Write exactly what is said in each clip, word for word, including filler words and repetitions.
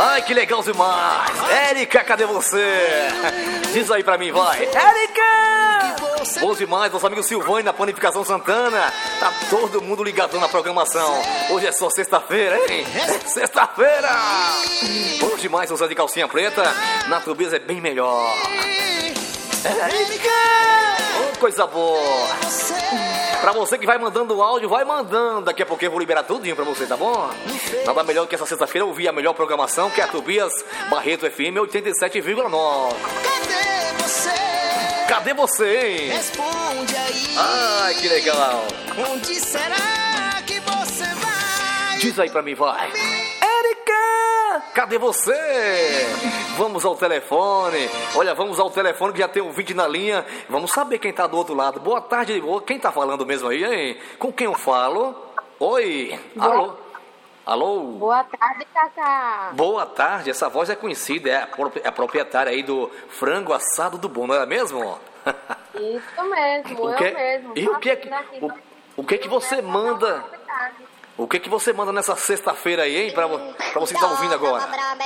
Ai, que legal demais. Érica, cadê você? Diz aí pra mim, vai. Érica! Bom demais, nosso amigo Silvânia na Panificação Santana. Tá todo mundo ligadão na programação. Hoje é só sexta-feira, hein? Sexta-feira! Bom demais, usando de calcinha preta. Na Tubias é bem melhor. Érica! Oh, coisa boa. Pra você que vai mandando o áudio, vai mandando. Daqui a pouquinho eu vou liberar tudinho pra você, tá bom? Nada melhor do que essa sexta-feira ouvir a melhor programação, que é a Tubias Barreto F M oitenta e sete vírgula nove. Cadê você? Cadê você, hein? Responde aí. Ai, que legal. Onde será que você vai? Diz aí pra mim, vai. Érica, cadê você? Vamos ao telefone. Olha, vamos ao telefone que já tem um ouvinte na linha. Vamos saber quem tá do outro lado. Boa tarde. Quem tá falando mesmo aí, hein? Com quem eu falo? Oi. Boa... Alô? Alô? Boa tarde, Cacá. Boa tarde. Essa voz é conhecida. É a, prop... é a proprietária aí do frango assado do bom, não é mesmo? Isso mesmo, o eu que... mesmo. E o que é que... O... o que que você manda... O que que você manda nessa sexta-feira aí, hein? Pra, pra você que tá ouvindo agora.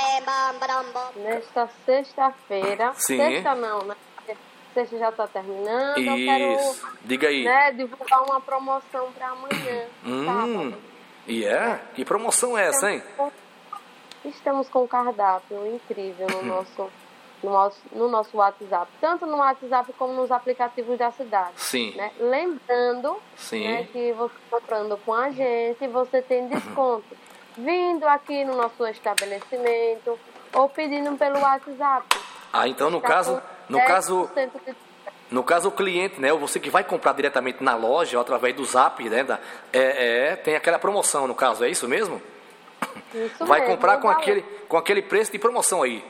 Nesta sexta-feira. Sim. Sexta não, né? Sexta já tá terminando. Isso. Eu quero, diga aí. né, divulgar uma promoção pra amanhã. Hum. Sábado. E é? Que promoção é essa, hein? Estamos com um cardápio incrível no nosso, no nosso, no nosso WhatsApp. Tanto no WhatsApp como nos aplicativos da cidade. Sim. Né? Lembrando, Sim. né, que você comprando com a gente, você tem desconto. Vindo aqui no nosso estabelecimento ou pedindo pelo WhatsApp. Ah, então no Tá caso, com no caso, dez por cento de... no caso o cliente, né, ou você que vai comprar diretamente na loja ou através do Zap, né, da, é, é, tem aquela promoção no caso, é isso mesmo? Isso vai mesmo, comprar com valor. aquele, com aquele preço de promoção aí.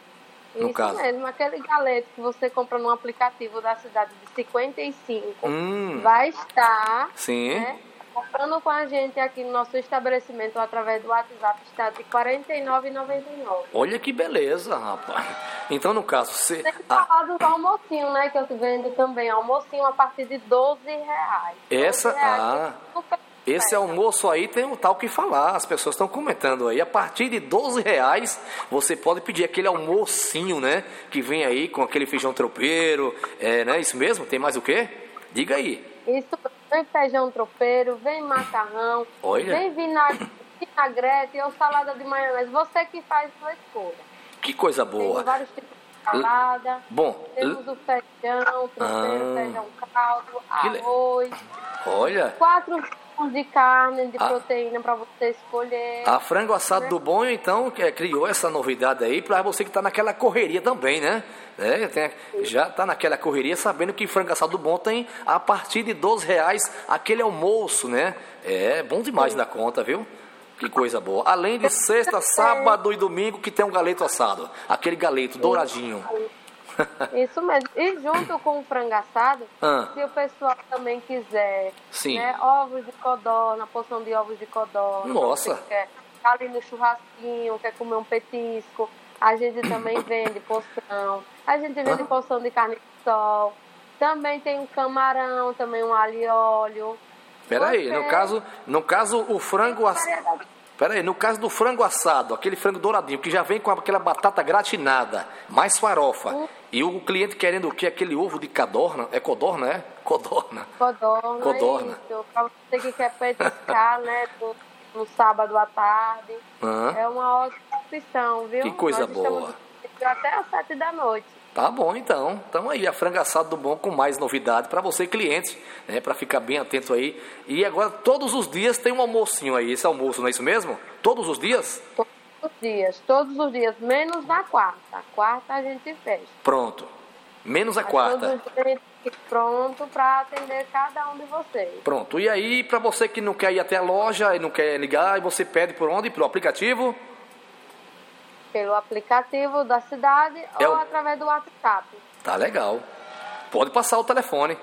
No Isso caso. mesmo, aquele galeto que você compra no aplicativo da cidade de cinquenta e cinco, Hum. vai estar, Sim. né, comprando com a gente aqui no nosso estabelecimento através do WhatsApp, está de quarenta e nove reais e noventa e nove centavos. Olha que beleza, rapaz. Então no caso, você... Tem que ah, falar dos almocinhos, né, que eu vendo também, almocinho a partir de doze reais. essa, doze reais, ah, super esse almoço aí tem um tal que falar, as pessoas estão comentando aí. A partir de doze reais, você pode pedir aquele almocinho, né? Que vem aí com aquele feijão tropeiro, é, né? Isso mesmo? Tem mais o quê? Diga aí. Isso, vem feijão tropeiro, vem macarrão, Olha. vem vinagre, vinagrete ou salada de maionese. Você que faz sua escolha. Que coisa Tem boa. vários tipos de salada. Bom, Temos o feijão, tropeiro, Ah. feijão caldo, Que le- arroz. olha, Quatro tipos de carne, de Ah. proteína para você escolher. a frango assado do bom, então, que é, criou essa novidade aí para você que está naquela correria também, né? É, tem- já está naquela correria sabendo que frango assado do bom tem a partir de doze reais aquele almoço, né? É bom demais da conta, viu? Que coisa boa. Além de sexta, sábado e domingo que tem um galeto assado. Aquele galeto douradinho. Isso mesmo. E junto com o frango assado, Ah. se o pessoal também quiser, Sim. né, ovos de codorna, porção de ovos de codorna. Nossa. Você quer ficar ali no churrasquinho, quer comer um petisco, a gente também vende porção. A gente vende Ah. porção de carne de sol. Também tem um camarão, também um alho e óleo. Peraí, Você- no caso, no caso o frango assado. Peraí, no caso do frango assado, aquele frango douradinho que já vem com aquela batata gratinada, mais farofa. Hum. E o cliente querendo o quê? Aquele ovo de codorna. É codorna, é? Codorna. Codorna, Codorna. isso. Pra você que quer petiscar, né, no, no sábado à tarde. Hã? É uma ótima opção, viu? Que coisa Nós estamos boa. até às sete da noite. Tá bom, então. Então aí, a frango assado do bom com mais novidade para você, cliente, né? Para ficar bem atento aí. E agora, todos os dias tem um almocinho aí. Esse almoço, não é isso mesmo? Todos os dias? Todos os dias, todos os dias, menos na quarta. A quarta a gente fecha. Pronto. Menos a Mas quarta. Todos os dias a gente fica pronto para atender cada um de vocês. Pronto. E aí, para você que não quer ir até a loja e não quer ligar, e você pede por onde? Pelo aplicativo? Pelo aplicativo da cidade É ou o- através do WhatsApp. Tá legal. Pode passar o telefone.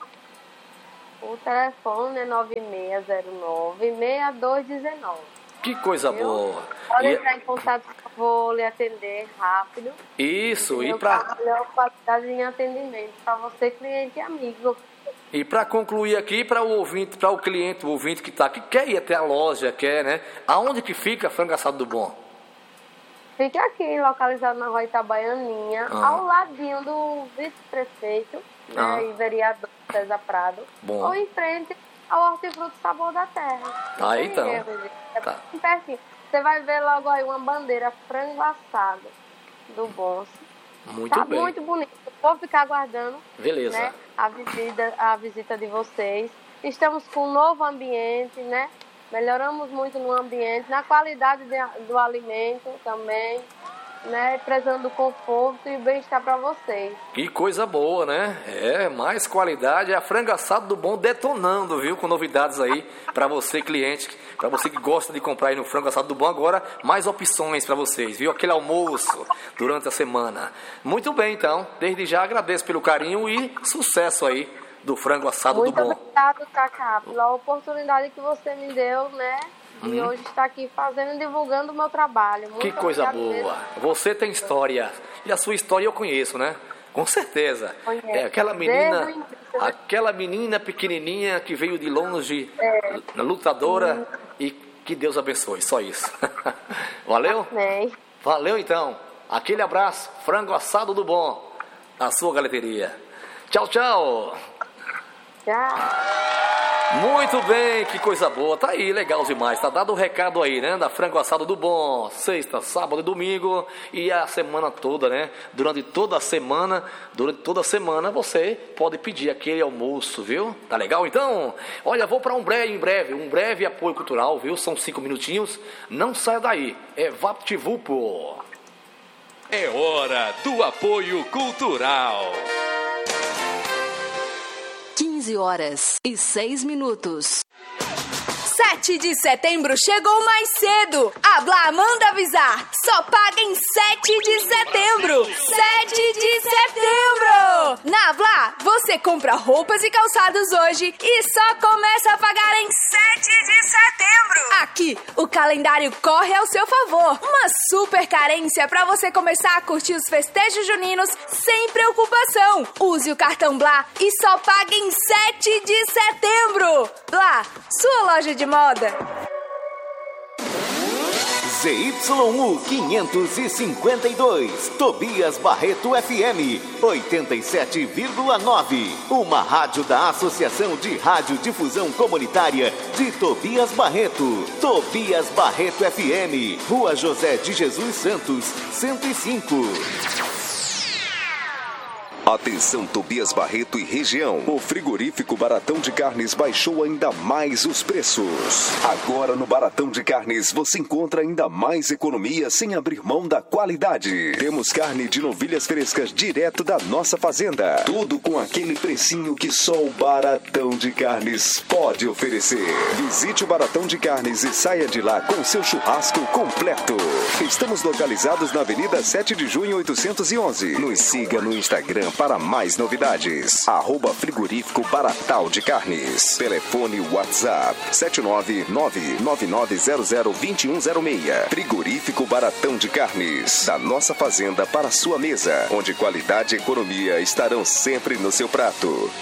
O telefone é nove seis zero nove, seis dois um nove. Que coisa Viu? boa. Pode E- entrar em contato que eu vou lhe atender rápido. Isso, e eu para faço a melhor qualidade em atendimento para você, cliente e amigo. e para concluir aqui, para o ouvinte, para o cliente, o ouvinte que tá, que quer ir até a loja, quer, né? Aonde que fica a frango assado do bom? Fica aqui, localizado na Rua Itabaianinha, Ah. ao ladinho do vice-prefeito, né, Ah. e vereador César Prado, Bom. ou em frente ao Hortifruti Sabor da Terra. Ah, Tem então. erro, gente. É Tá. bem pertinho. Você vai ver logo aí uma bandeira frango assado do Bons. Muito Tá bem. muito bonito. Vou ficar aguardando, Beleza. né, a visita, a visita de vocês. Estamos com um novo ambiente, né? Melhoramos muito no ambiente, na qualidade de- do alimento também, né? Prezando o conforto e o bem-estar para vocês. Que coisa boa, né? É, mais qualidade. É a frango assado do Bom detonando, viu? Com novidades aí para você, cliente. Para você que gosta de comprar aí no frango assado do Bom. Agora, mais opções para vocês, viu? Aquele almoço durante a semana. Muito bem, então. Desde já agradeço pelo carinho e sucesso aí do frango assado Muito do Bom. obrigado, Cacá, pela oportunidade que você me deu, né? De hoje estar aqui fazendo e divulgando o meu trabalho. Muito Que coisa obrigado boa. mesmo. Você tem história. E a sua história eu conheço, né? Com certeza. Conheço. É aquela Desde menina, o início, né? aquela menina pequenininha que veio de longe, É. lutadora, e que Deus abençoe. Só isso. Valeu? Amém. Valeu então. Aquele abraço. Frango assado do Bom. A sua galeteria. Tchau, tchau. Tchau. Muito bem, que coisa boa. Tá aí, legal demais. Tá dado o recado aí, né? Da frango assado do Bom. Sexta, sábado e domingo. E a semana toda, né? Durante toda a semana, durante toda a semana você pode pedir aquele almoço, viu? Tá legal então? Olha, vou para um breve, em breve, um breve apoio cultural, viu? São cinco minutinhos. Não saia daí. É VaptVupo. É hora do apoio cultural. quinze horas e seis minutos. sete de setembro chegou mais cedo. A Blá manda avisar. Só paga em sete de setembro. sete de setembro. Na Blá, você compra roupas e calçados hoje e só começa a pagar em sete de setembro. Aqui, o calendário corre ao seu favor. Uma super carência para você começar a curtir os festejos juninos sem preocupação. Use o cartão Blá e só paga em sete de setembro. Blá, sua loja de moda. Z Y U quinhentos e cinquenta e dois, Tobias Barreto F M, oitenta e sete vírgula nove. Uma rádio da Associação de Radiodifusão Comunitária de Tobias Barreto. Tobias Barreto F M, Rua José de Jesus Santos, cento e cinco. Atenção Tobias Barreto e região. O frigorífico Baratão de Carnes baixou ainda mais os preços. Agora no Baratão de Carnes você encontra ainda mais economia sem abrir mão da qualidade. Temos carne de novilhas frescas direto da nossa fazenda. Tudo com aquele precinho que só o Baratão de Carnes pode oferecer. Visite o Baratão de Carnes e saia de lá com seu churrasco completo. Estamos localizados na Avenida sete de junho oitocentos e onze. Nos siga no Instagram para mais novidades. Arroba Frigorífico Baratal de Carnes. Telefone WhatsApp sete nove nove nove nove zero zero dois um zero seis. Frigorífico Baratão de Carnes. Da nossa fazenda para a sua mesa, onde qualidade e economia estarão sempre no seu prato.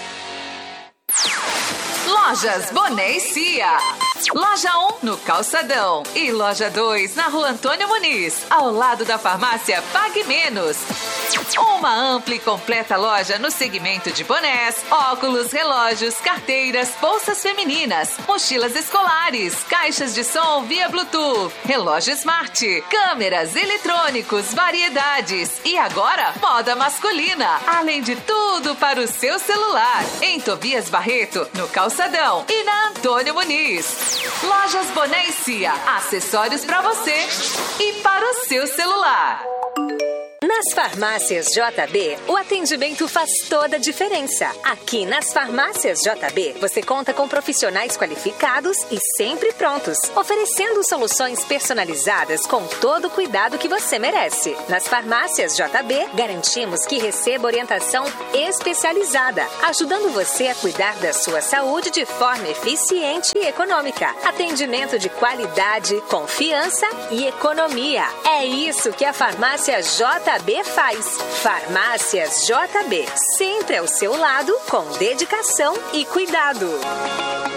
Lojas Boné e Cia. Loja um no Calçadão e Loja dois na Rua Antônio Muniz, ao lado da farmácia Pague Menos. Uma ampla e completa loja no segmento de bonés, óculos, relógios, carteiras, bolsas femininas, mochilas escolares, caixas de som via Bluetooth, relógio smart, câmeras, eletrônicos, variedades e agora moda masculina, além de tudo para o seu celular. Em Tobias Barreto, no Calçadão e na Antônio Muniz. Lojas Boné e Cia, acessórios para você e para o seu celular. Nas farmácias J B, o atendimento faz toda a diferença. Aqui nas farmácias J B, você conta com profissionais qualificados e sempre prontos, oferecendo soluções personalizadas com todo o cuidado que você merece. Nas farmácias J B, garantimos que receba orientação especializada, ajudando você a cuidar da sua saúde de forma eficiente e econômica. Atendimento de qualidade, confiança e economia. É isso que a farmácia J B faz. Farmácias J B, sempre ao seu lado, com dedicação e cuidado.